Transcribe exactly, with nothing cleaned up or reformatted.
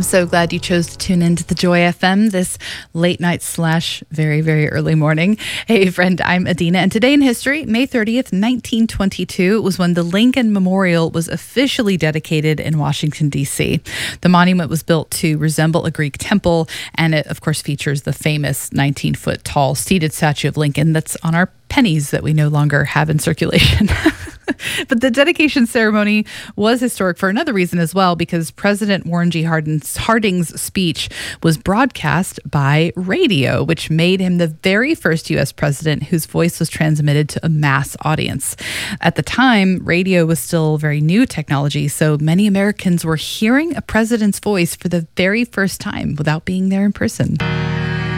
So glad you chose to tune into the Joy F M this late night slash very, very early morning. Hey, friend, I'm Adina, and today in history, May thirtieth, nineteen twenty-two, was when the Lincoln Memorial was officially dedicated in Washington, D C. The monument was built to resemble a Greek temple, and it, of course, features the famous nineteen-foot tall seated statue of Lincoln that's on our pennies that we no longer have in circulation. But the dedication ceremony was historic for another reason as well, because President Warren G. Harding's, Harding's speech was broadcast by radio, which made him the very first U S president whose voice was transmitted to a mass audience. At the time, radio was still very new technology, so many Americans were hearing a president's voice for the very first time without being there in person.